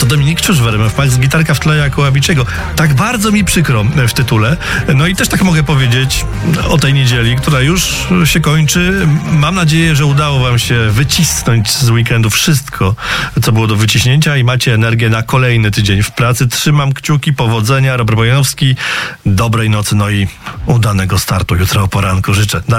Dominik Czuszwer, MF Max, gitarka w tle jako Avicii'ego. Tak bardzo mi przykro w tytule. No i też tak mogę powiedzieć o tej niedzieli, która już się kończy. Mam nadzieję, że udało wam się wycisnąć z weekendu wszystko, co było do wyciśnięcia i macie energię na kolejny tydzień w pracy. Trzymam kciuki, powodzenia. Robert Bojanowski, dobrej nocy, no i udanego startu jutro o poranku życzę.